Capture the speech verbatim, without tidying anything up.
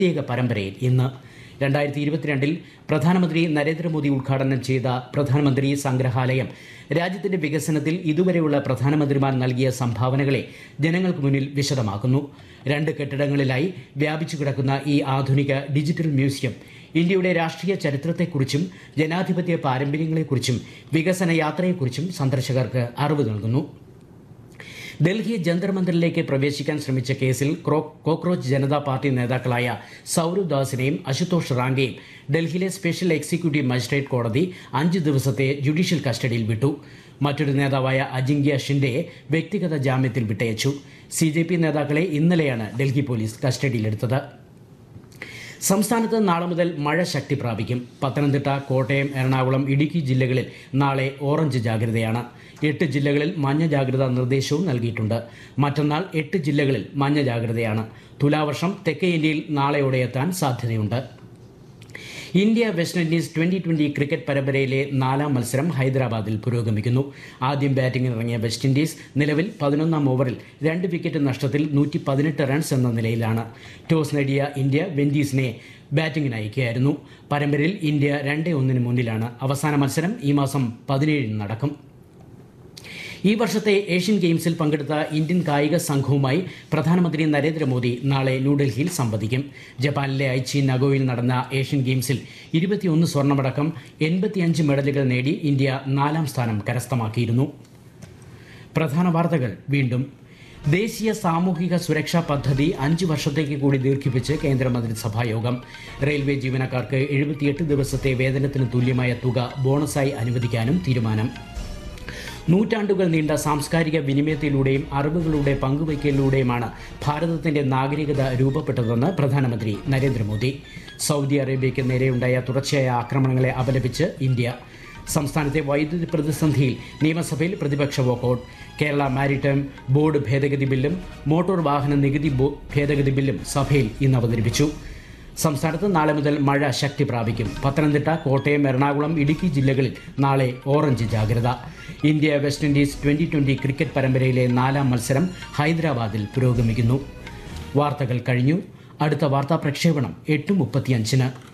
പ്രത്യേക പരമ്പരയിൽ ഇന്ന് രണ്ടായിരത്തി ഇരുപത്തിരണ്ടിൽ പ്രധാനമന്ത്രി നരേന്ദ്രമോദി ഉദ്ഘാടനം ചെയ്ത പ്രധാനമന്ത്രി സംഗ്രഹാലയം രാജ്യത്തിന്റെ വികസനത്തിൽ ഇതുവരെയുള്ള പ്രധാനമന്ത്രിമാർ നൽകിയ സംഭാവനകളെ ജനങ്ങൾക്ക് മുന്നിൽ വിശദമാക്കുന്നു. രണ്ട് കെട്ടിടങ്ങളിലായി വ്യാപിച്ചു കിടക്കുന്ന ഈ ആധുനിക ഡിജിറ്റൽ മ്യൂസിയം ഇന്ത്യയുടെ രാഷ്ട്രീയ ചരിത്രത്തെക്കുറിച്ചും ജനാധിപത്യ പാരമ്പര്യങ്ങളെക്കുറിച്ചും വികസന യാത്രയെക്കുറിച്ചും സന്ദർശകർക്ക് അറിവ് നൽകുന്നു. ഡൽഹി ജന്തർ മന്ദിറിലേക്ക് പ്രവേശിക്കാൻ ശ്രമിച്ച കേസിൽ കോക്രോച്ച് ജനതാ പാർട്ടി നേതാക്കളായ സൗരവ് ദാസിനെയും അശുതോഷ് റാങ്കയെയും ഡൽഹിയിലെ സ്പെഷ്യൽ എക്സിക്യൂട്ടീവ് മജിസ്ട്രേറ്റ് കോടതി അഞ്ച് ദിവസത്തെ ജുഡീഷ്യൽ കസ്റ്റഡിയിൽ വിട്ടു. മറ്റൊരു നേതാവായ അജിങ്ക്യ ഷിൻഡെയെ വ്യക്തിഗത ജാമ്യത്തിൽ വിട്ടയച്ചു. സി ജെ പി നേതാക്കളെ ഇന്നലെയാണ് ഡൽഹി പോലീസ് കസ്റ്റഡിയിലെടുത്തത്. സംസ്ഥാനത്ത് നാളെ മുതൽ മഴ ശക്തി പ്രാപിക്കും. പത്തനംതിട്ട, കോട്ടയം, എറണാകുളം, ഇടുക്കി ജില്ലകളിൽ നാളെ ഓറഞ്ച് ജാഗ്രതയാണ്. എട്ട് ജില്ലകളിൽ മഞ്ഞ ജാഗ്രതാ നിർദ്ദേശവും നൽകിയിട്ടുണ്ട്. മറ്റന്നാൾ എട്ട് ജില്ലകളിൽ മഞ്ഞ ജാഗ്രതയാണ്. തുലാവർഷം തെക്കേ ഇന്ത്യയിൽ നാളെയോടെ എത്താൻ സാധ്യതയുണ്ട്. India west Indies twenty twenty cricket പരമ്പരയിലെ നാലാം മത്സരം ഹൈദരാബാദിൽ പുരോഗമിക്കുന്നു. ആദ്യം ബാറ്റിംഗിനിറങ്ങിയ വെസ്റ്റ് ഇൻഡീസ് നിലവിൽ പതിനൊന്നാം ഓവറിൽ രണ്ട് വിക്കറ്റ് നഷ്ടത്തിൽ നൂറ്റി പതിനെട്ട് റൺസ് എന്ന നിലയിലാണ്. ടോസ് നേടിയ ഇന്ത്യ വിൻഡീസിനെ ബാറ്റിംഗിന് അയക്കുകയായിരുന്നു. പരമ്പരയിൽ ഇന്ത്യ രണ്ട് ഒന്നിന് മുന്നിലാണ്. അവസാന മത്സരം ഈ മാസം പതിനേഴിന് നടക്കും. ഈ വർഷത്തെ ഏഷ്യൻ ഗെയിംസിൽ പങ്കെടുത്ത ഇന്ത്യൻ കായിക സംഘവുമായി പ്രധാനമന്ത്രി നരേന്ദ്രമോദി നാളെ ന്യൂഡൽഹിയിൽ സംവദിക്കും. ജപ്പാനിലെ ഐച്ചി നഗോയിൽ നടന്ന ഏഷ്യൻ ഗെയിംസിൽ ഇരുപത്തിയൊന്ന് സ്വർണ്ണമടക്കം എൺപത്തിയഞ്ച് മെഡലുകൾ നേടി ഇന്ത്യ നാലാം സ്ഥാനം കരസ്ഥമാക്കിയിരുന്നു. പ്രധാന വാർത്തകൾ വീണ്ടും. ദേശീയ സാമൂഹിക സുരക്ഷാ പദ്ധതി അഞ്ച് വർഷത്തേക്ക് കൂടി ദീർഘിപ്പിച്ച് കേന്ദ്രമന്ത്രിസഭാ യോഗം. റെയിൽവേ ജീവനക്കാർക്ക് എഴുപത്തിയെട്ട് ദിവസത്തെ വേതനത്തിന് തുല്യമായ തുക ബോണസായി അനുവദിക്കാനും തീരുമാനം. നൂറ്റാണ്ടുകൾ നീണ്ട സാംസ്കാരിക വിനിമയത്തിലൂടെയും അറിവുകളുടെ പങ്കുവയ്ക്കലിലൂടെയുമാണ് ഭാരതത്തിന്റെ നാഗരികത രൂപപ്പെട്ടതെന്ന് പ്രധാനമന്ത്രി നരേന്ദ്രമോദി. സൗദി അറേബ്യയ്ക്ക് നേരെയുണ്ടായ തുടർച്ചയായ ആക്രമണങ്ങളെ അപലപിച്ച് ഇന്ത്യ. സംസ്ഥാനത്തെ വൈദ്യുതി പ്രതിസന്ധിയിൽ നിയമസഭയിൽ പ്രതിപക്ഷ വാക്കൌട്ട്. കേരള മാരിടൈം ബോർഡ് ഭേദഗതി ബില്ലും മോട്ടോർ വാഹന നികുതി ഭേദഗതി ബില്ലും സഭയിൽ ഇന്ന് അവതരിപ്പിച്ചു. സംസ്ഥാനത്ത് നാളെ മുതൽ മഴ ശക്തി പ്രാപിക്കും. പത്തനംതിട്ട, കോട്ടയം, എറണാകുളം, ഇടുക്കി ജില്ലകളിൽ നാളെ ഓറഞ്ച് ജാഗ്രത. India west Indies twenty twenty cricket പരമ്പരയിലെ നാലാം മത്സരം ഹൈദരാബാദിൽ പുരോഗമിക്കുന്നു. വാർത്തകൾ കഴിഞ്ഞു. അടുത്ത വാർത്താ പ്രക്ഷേപണം എട്ട് മുപ്പത്തിയഞ്ചിന്.